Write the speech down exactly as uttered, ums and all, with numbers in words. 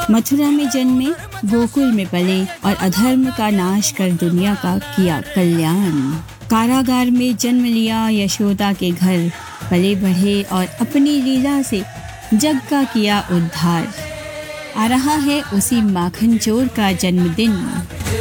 मथुरा में जन्मे, गोकुल में पले और अधर्म का नाश कर दुनिया का किया कल्याण। कारागार में जन्म लिया यशोदा के घर, पले बढ़े और अपनी लीला से जग का किया उद्धार। आ रहा है उसी माखन चोर का जन्मदिन।